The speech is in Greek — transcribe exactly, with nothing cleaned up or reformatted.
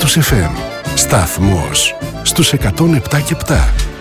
Τρίτος εφ εμ. Σταθμός στους εκατόν επτά και επτά.